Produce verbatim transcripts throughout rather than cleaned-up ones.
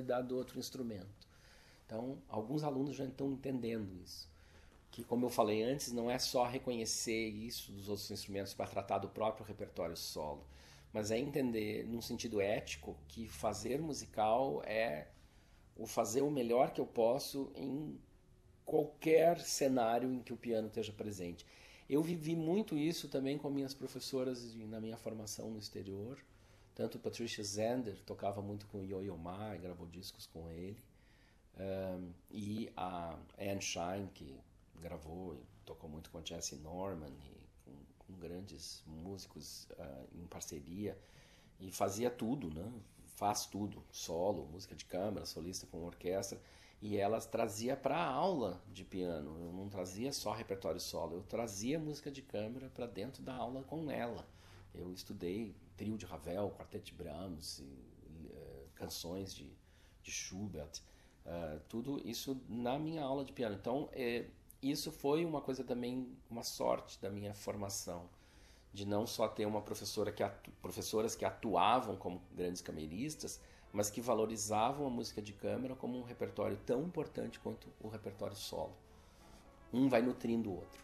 cuidar do outro instrumento. Então, alguns alunos já estão entendendo isso. Que, como eu falei antes, não é só reconhecer isso dos outros instrumentos para tratar do próprio repertório solo, mas é entender, num sentido ético, que fazer musical é o fazer o melhor que eu posso em qualquer cenário em que o piano esteja presente. Eu vivi muito isso também com minhas professoras na minha formação no exterior. Tanto Patricia Zander tocava muito com o Yo-Yo Ma, gravou discos com ele, um, e a Anne Shine, que gravou e tocou muito com Jesse Norman e com, com grandes músicos uh, em parceria, e fazia tudo, né? Faz tudo, solo, música de câmara, solista com orquestra, e ela trazia para a aula de piano. Eu não trazia só repertório solo, eu trazia música de câmara para dentro da aula com ela. Eu estudei trio de Ravel, quarteto de Brahms, e, uh, canções de, de Schubert, uh, tudo isso na minha aula de piano. Então, é, isso foi uma coisa também, uma sorte da minha formação, de não só ter uma professora que atu... professoras que atuavam como grandes cameristas, mas que valorizavam a música de câmara como um repertório tão importante quanto o repertório solo. Um vai nutrindo o outro.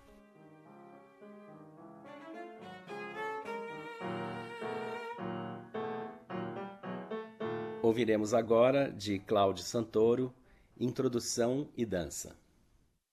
Ouviremos agora, de Cláudio Santoro, Introdução e Dança.